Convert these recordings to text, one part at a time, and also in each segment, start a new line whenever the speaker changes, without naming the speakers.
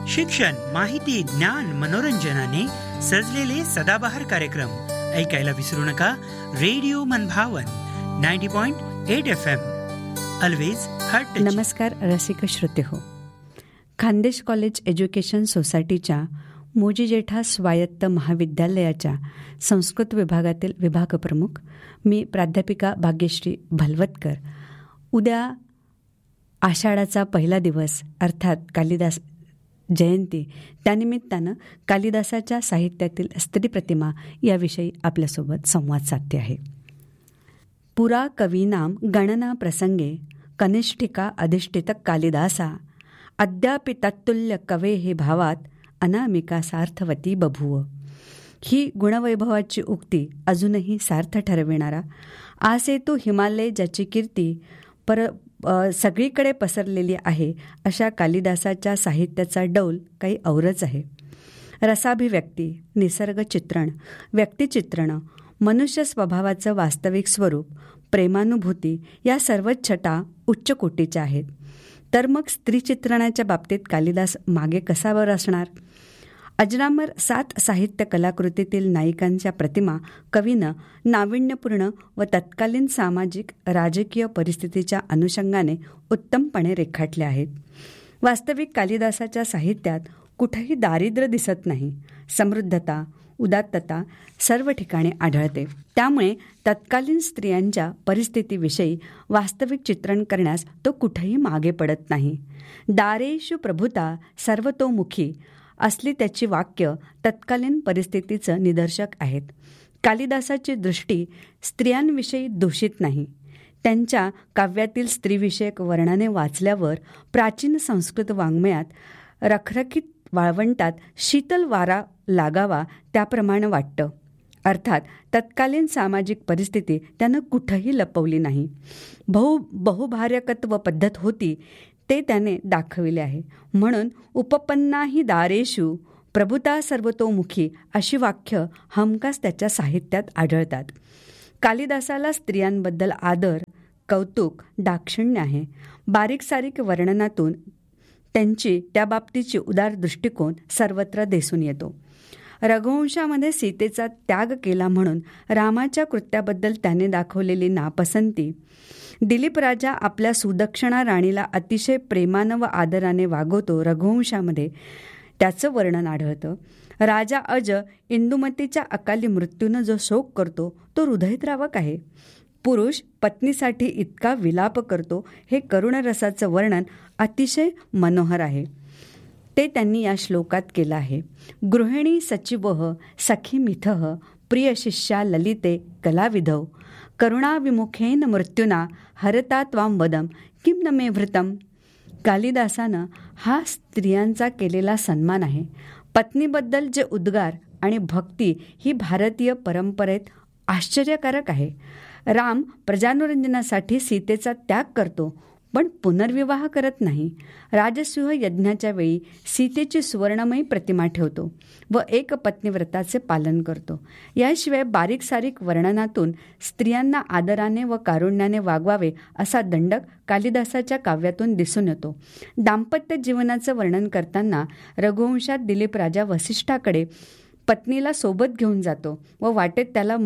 शिक्षण, माहिती, ज्ञान, मनोरंजनाने सजलेले सदाबहार कार्यक्रम ऐकायला विसरू नका. रेडिओ मनभावन 90.8 FM. Always heart.
नमस्कार रसिक श्रोते हो. खानदेश कॉलेज एज्युकेशन सोसायटीच्या मोजी जेठा स्वायत्त महाविद्यालयाच्या संस्कृत विभागातील विभाग प्रमुख मी प्राध्यापिका भाग्यश्री भलवतकर. उद्या आषाढाचा पहिला दिवस अर्थात कालिदास जयंती, त्यानिमित्तानं कालिदासाच्या साहित्यातील स्त्रीप्रतिमा याविषयी आपल्यासोबत संवाद साधते आहे. पुरा कवीनाम गणना प्रसंगे कनिष्ठिका अधिष्ठित कालिदासा अद्यापि तत्तुल्य कवे हे भावात अनामिका सार्थवती बभूव. ही गुणवैभवाची उक्ती अजूनही सार्थ ठरविणारा आसे तो हिमालय ज्याची कीर्ती सगळीकडे पसरलेली आहे अशा कालिदासाच्या साहित्याचा डौल काही औरच आहे. रसाभिव्यक्ती, निसर्ग चित्रण, व्यक्तिचित्रण, मनुष्य स्वभावाचं वास्तविक स्वरूप, प्रेमानुभूती या सर्वच छटा उच्च कोटीच्या आहेत. तर मग स्त्रीचित्रणाच्या बाबतीत कालिदास मागे कसा वर असणार? अजरामर 7 साहित्य कलाकृतीतील नायिकांच्या प्रतिमा कवीनं नाविन्यपूर्ण व तत्कालीन सामाजिक राजकीय परिस्थितीच्या अनुषंगाने उत्तमपणे रेखाटल्या आहेत. वास्तविक कालिदासाच्या साहित्यात कुठेही दारिद्र्य दिसत नाही. समृद्धता, उदात्तता सर्व ठिकाणी आढळते. त्यामुळे तत्कालीन स्त्रियांच्या परिस्थितीविषयी वास्तविक चित्रण करण्यास तो कुठेही मागे पडत नाही. दारेषु प्रभुता सर्वतोमुखी असली त्याची वाक्य तत्कालीन परिस्थितीचं निदर्शक आहेत. कालिदासाची दृष्टी स्त्रियांविषयी दूषित नाही. त्यांच्या काव्यातील स्त्रीविषयक वर्णने वाचल्यावर प्राचीन संस्कृत वाङ्मयात रखरखीत वाळवंटात शीतल वारा लागावा त्याप्रमाणे वाटतं. अर्थात तत्कालीन सामाजिक परिस्थिती त्यानं कुठंही लपवली नाही. बहुभार्यकत्व पद्धत होती ते त्याने दाखविले आहे. म्हणून उपपन्नाही दारेषु प्रभुता सर्वतोमुखी अशी वाक्य हमखास त्याच्या साहित्यात आढळतात. कालिदासाला स्त्रियांबद्दल आदर, कौतुक, दाक्षिण्य आहे. बारीक सारीक वर्णनातून त्यांची त्याबाबतीची उदार दृष्टिकोन सर्वत्र दिसून येतो. रघुवंशामध्ये सीतेचा त्याग केला म्हणून रामाच्या कृत्याबद्दल त्याने दाखवलेली नापसंती, दिलीप राजा आपल्या सुदक्षिणा राणीला अतिशय प्रेमानं व आदराने वागवतो रघुवंशामध्ये त्याचं वर्णन आढळतं. राजा अज इंदुमतीच्या अकाली मृत्यूनं जो शोक करतो तो हृदयद्रावक आहे. पुरुष पत्नीसाठी इतका विलाप करतो हे करुणरसाचं वर्णन अतिशय मनोहर आहे. ते त्यांनी या श्लोकात केलं आहे. गृहिणी सचिवः सखी मिथः प्रिय शिष्या ललिते कलाविधौ करुणाविमुखेन मृत्युना हरता त्वां वदम किम न मे भृतम. कालिदासानं हा स्त्रियांचा केलेला सन्मान आहे. पत्नीबद्दल जे उद्गार आणि भक्ती ही भारतीय परंपरेत आश्चर्यकारक आहे. राम प्रजानुरंजनासाठी सीतेचा त्याग करतो पण पुनर्विवाह करत नाही. राजसूय यज्ञाच्या वेळी सीतेची सुवर्णमयी प्रतिमा ठेवतो व एक पत्नीव्रताचे पालन करतो. याशिवाय बारीक सारीक वर्णनातून स्त्रियांना आदराने व कारुण्याने वागवावे असा दंडक कालिदासाच्या काव्यातून दिसून येतो. दाम्पत्य जीवनाचं वर्णन करताना रघुवंशात दिलीप राजा वसिष्ठाकडे पत्नीला सोबत घेऊन जातो व वाटेत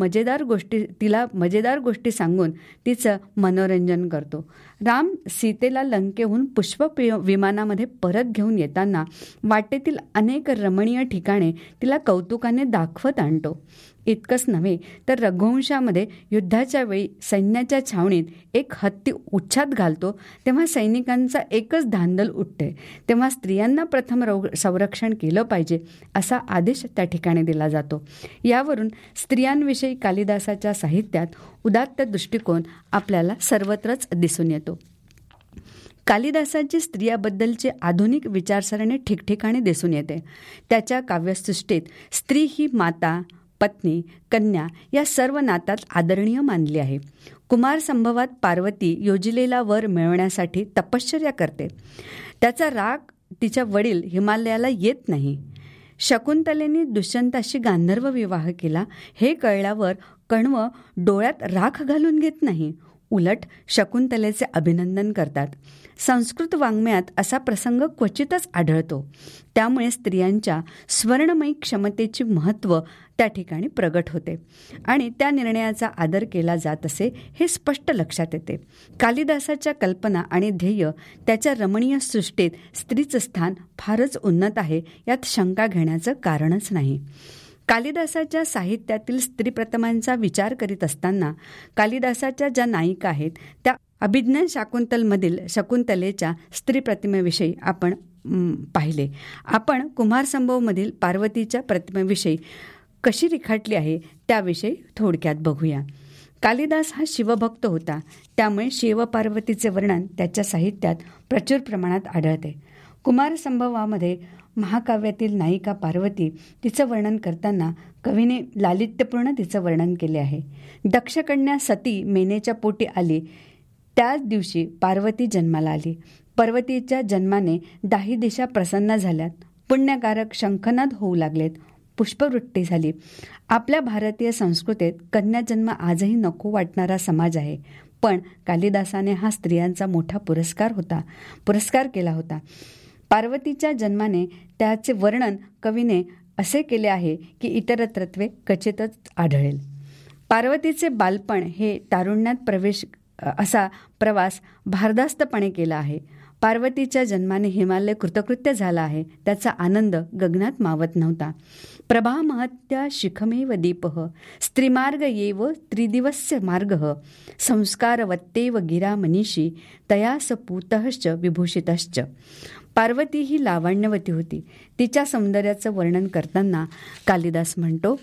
तिला मजेदार गोष्टी सांगून तिचं मनोरंजन करतो. राम सीतेला लंकेहून पुष्प विमानामध्ये परत घेऊन येताना वाटेतील अनेक रमणीय ठिकाणे तिला कौतुकाने दाखवत आणतो. इतकंच नव्हे तर रघुवंशामध्ये युद्धाच्या वेळी सैन्याच्या छावणीत एक हत्ती उच्छाद घालतो तेव्हा सैनिकांचा एकच धांदल उठते. तेव्हा स्त्रियांना प्रथम संरक्षण केलं पाहिजे असा आदेश त्या ठिकाणी दिला जातो. यावरून स्त्रियांविषयी कालिदासाच्या साहित्यात उदात्त दृष्टिकोन आपल्याला सर्वत्रच दिसून येतो. कालिदासाची स्त्रियाबद्दलची आधुनिक विचारसरणी ठिकठिकाणी दिसून येते. त्याच्या काव्यसृष्टीत स्त्री ही माता, पत्नी, कन्या या सर्व नातात आदरणीय मानली आहे. कुमार संभवात पार्वती योजिलेला वर मिळवण्यासाठी तपश्चर्या करते. त्याचा राग तिच्या वडील हिमालयाला येत नाही. शकुंतलेने दुष्यंताशी गांधर्व विवाह केला हे कळल्यावर कण्व डोळ्यात राख घालून घेत नाही. उलट शकुंतलेचे अभिनंदन करतात. संस्कृत वाङ्मयात असा प्रसंग क्वचितच आढळतो. त्यामुळे स्त्रियांच्या स्वर्णमयी क्षमतेची महत्त्व त्या ठिकाणी प्रगट होते आणि त्या निर्णयाचा आदर केला जात असे हे स्पष्ट लक्षात येते. कालिदासाच्या कल्पना आणि ध्येय त्याच्या रमणीय सृष्टीत स्त्रीचं स्थान फारच उन्नत आहे, यात शंका घेण्याचं कारणच नाही. कालिदासाच्या साहित्यातील स्त्रीप्रतिमांचा विचार करीत असताना कालिदासाच्या ज्या नायिका आहेत त्या अभिज्ञान शाकुंतलमधील शकुंतलेच्या स्त्रीप्रतिमेविषयी आपण पाहिले. आपण कुमारसंभवमधील पार्वतीच्या प्रतिमेविषयी कशी रेखाटली आहे त्याविषयी थोडक्यात बघूया. कालिदास हा शिवभक्त होता, त्यामुळे शिवपार्वतीचे वर्णन त्याच्या साहित्यात प्रचूर प्रमाणात आढळते. कुमारसंभवामध्ये महाकाव्यातील नायिका पार्वती तिचं वर्णन करताना कवीने लालित्यपूर्ण तिचं वर्णन केले आहे. दक्षकन्या सती मेनेच्या पोटी आली, त्याच दिवशी पार्वती जन्माला आली. पार्वतीच्या जन्माने 10 दिशा प्रसन्न झाल्यात, पुण्यकारक शंखनाद होऊ लागलेत, पुष्पवृष्टी झाली. आपल्या भारतीय संस्कृतीत कन्याजन्म आजही नको वाटणारा समाज आहे, पण कालिदासाने हा स्त्रियांचा मोठा पुरस्कार केला होता. पार्वतीच्या जन्माने त्याचे वर्णन कवीने असे केले आहे की इतरत्रत्वे क्वचितच आढळेल. पार्वतीचे बालपण हे तारुण्यात असा प्रवास भारदास्तपणे केला आहे. पार्वतीच्या जन्माने हिमालय कृतकृत्य झाला आहे, त्याचा आनंद गगनात मावत नव्हता. प्रभा महत्या शिखमेव दीपः स्त्रीमार्ग येव त्रिदिवस्य मार्गः संस्कारवत्तेव गिरा मनीषी तयास पूतश्च विभूषितश्च. पार्वती ही लावण्यवती होती. तिच्या सौंदर्याचं वर्णन करताना कालिदास म्हणतो,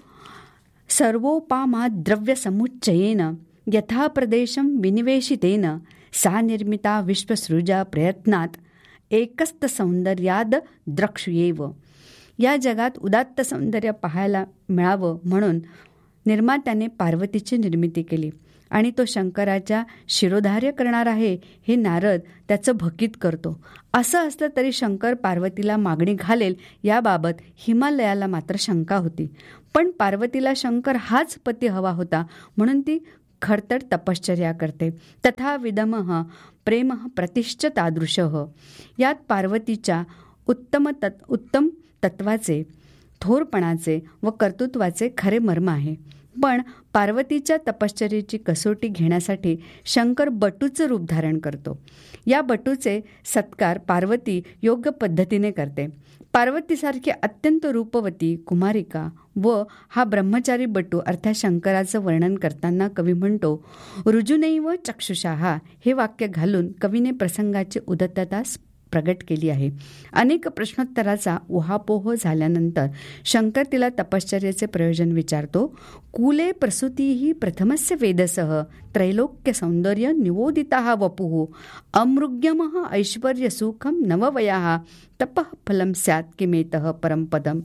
सर्वोपामाद् द्रव्य समुच्चयेन यथा प्रदेशं विनिवेशितेन सा निर्मिता विश्वसृजा प्रयत्नात एकस्त सौंदर्याद द्रक्ष्येव. या जगात उदात्त सौंदर्य पाहायला मिळावं म्हणून निर्मात्याने पार्वतीची निर्मिती केली आणि तो शंकराच्या शिरोधार्य करणार आहे हे नारद त्याचं भकीत करतो. असं असलं तरी शंकर पार्वतीला मागणी घालेल याबाबत हिमालयाला मात्र शंका होती. पण पार्वतीला शंकर हाच पती हवा होता, म्हणून ती खडतड तपश्चर्या करते. तथा विदमः प्रेमः प्रतिश्च तादृशः. यात पार्वतीच्या उत्तम तत्वाचे, थोरपणाचे व कर्तृत्वाचे खरे मर्म आहे. पण पार्वतीच्या तपश्चर्येची कसोटी घेण्यासाठी शंकर बटूचं रूप धारण करतो. या बटूचे सत्कार पार्वती योग्य पद्धतीने करते. पार्वतीसारखी अत्यंत रूपवती कुमारिका व हा ब्रह्मचारी बटू अर्थात शंकराचं वर्णन करताना कवी म्हणतो, रुजुनैव चक्षुषाः हे वाक्य घालून कवीने प्रसंगाची उदात्तता प्रगट केली आहे. अनेक प्रश्नोत्तराचा उहापोह झाल्यानंतर शंकर तिला तपश्चर्याचे प्रयोजन विचारतो. कुले प्रसूतीही प्रथमस्य वेदसः त्रैलोक्य सौंदर्य निवोदिताः वपुः अमृग्यमः ऐश्वर्य सुखम नववयाः तपः फलं स्यात् किमेतः परमपदम.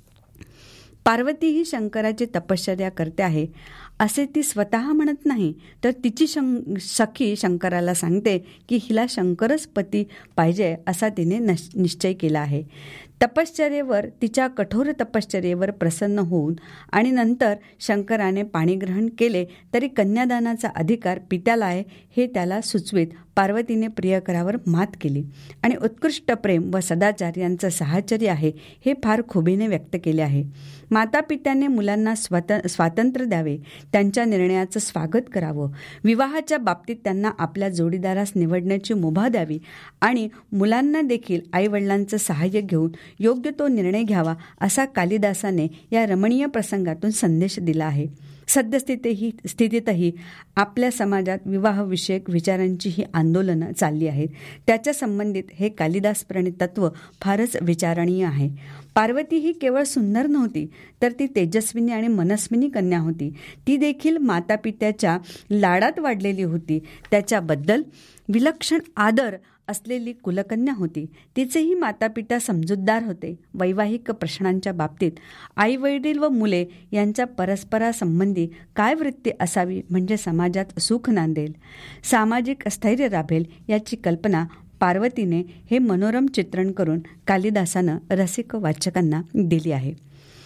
पार्वती ही शंकराची तपश्चर्या करते आहे असे ती स्वतः म्हणत नाही, तर तिची सखी शंकराला सांगते की हिला शंकरच पती पाहिजे असा तिने निश्चय केला आहे. तपश्चर्येवर, तिच्या कठोर तपश्चर्येवर प्रसन्न होऊन आणि नंतर शंकराने पाणीग्रहण केले तरी कन्यादानाचा अधिकार पित्याला आहे हे त्याला सुचवीत पार्वतीने प्रियकरावर मात केली आणि उत्कृष्ट प्रेम व सदाचार यांचं साहचर्य आहे हे फार खुबीने व्यक्त केले आहे. माता पित्याने मुलांना स्वातंत्र्य द्यावे, त्यांच्या निर्णयाचं स्वागत करावं, विवाहाच्या बाबतीत त्यांना आपल्या जोडीदारास निवडण्याची मुभा द्यावी आणि मुलांना देखील आईवडिलांचं सहाय्य घेऊन योग्य तो निर्णय घ्यावा असा कालिदासाने या रमणीय प्रसंगातून संदेश दिला आहे. सद्यस्थितीतही आपल्या समाजात विवाहविषयक विचारांची ही आंदोलनं चालली आहेत. त्याच्या संबंधित हे कालिदास प्रणीत तत्व फारच विचारणीय आहे. पार्वती ही केवळ सुंदर नव्हती, तर ती तेजस्विनी आणि मनस्विनी कन्या होती. ती देखील मातापित्याच्या लाडात वाढलेली होती. त्याच्याबद्दल विलक्षण आदर असलेली कुलकन्या होती. तिचेही मातापिता समजूतदार होते. वैवाहिक प्रश्नांच्या बाबतीत आईवडील व मुले यांच्या परस्परासंबंधी काय वृत्ती असावी म्हणजे समाजात सुख नांदेल, सामाजिक स्थैर्य राबेल याची कल्पना पार्वतीने हे मनोरम चित्रण करून कालिदासानं रसिक वाचकांना दिली आहे.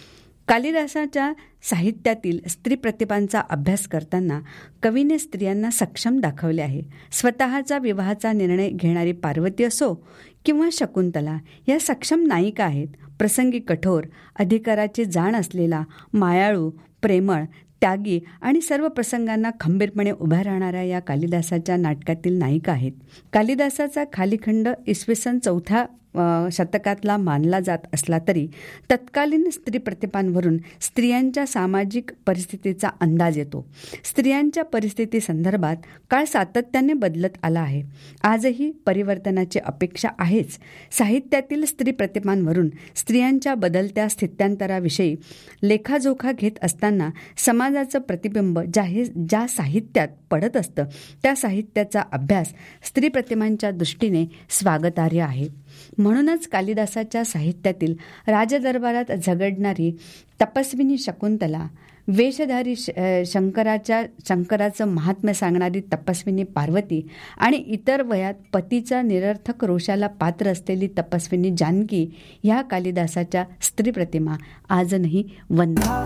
कालिदासाच्या साहित्यातील स्त्री प्रतिभांचा अभ्यास करताना कवीने स्त्रियांना सक्षम दाखवले आहे. स्वतःचा विवाहाचा निर्णय घेणारी पार्वती असो किंवा शकुंतला या सक्षम नायिका आहेत. प्रसंगी कठोर, अधिकाराची जाण असलेला, मायाळू, प्रेमळ, त्यागी आणि सर्व प्रसंगांना खंबीरपणे उभ्या राहणाऱ्या या कालिदासाच्या नाटकातील नायिका आहेत. कालिदासाचा खालीखंड इसवी सन 4थ्या शतकातला मानला जात असला तरी तत्कालीन स्त्री प्रतिभांवरून स्त्रियांच्या सामाजिक परिस्थितीचा अंदाज येतो. स्त्रियांच्या परिस्थितीसंदर्भात काळ सातत्याने बदलत आला आहे. आजही परिवर्तनाची अपेक्षा आहेच. साहित्यातील स्त्री प्रतिभांवरून स्त्रियांच्या बदलत्या स्थित्यांतराविषयी लेखाजोखा घेत असताना समाजाचं प्रतिबिंब ज्या साहित्यात पडत असतं त्या साहित्याचा अभ्यास स्त्री प्रतिभांच्या दृष्टीने स्वागतार्ह आहे. म्हणूनच कालिदासाच्या साहित्यातील राजदरबारात झगडणारी तपस्विनी शकुंतला, वेशधारी शंकराचं महात्म्य सांगणारी तपस्विनी पार्वती आणि इतर वयात पतीचा निरर्थक रोषाला पात्र असलेली तपस्विनी जानकी ह्या कालिदासाच्या स्त्री प्रतिमा आजही वंदनीय.